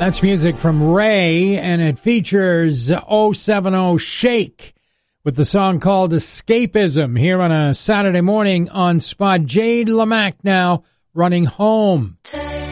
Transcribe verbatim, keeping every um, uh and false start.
That's music from Ray, and it features oh seven oh Shake with the song called Escapism here on a Saturday morning on Spot. Jade Lamack now running home. Take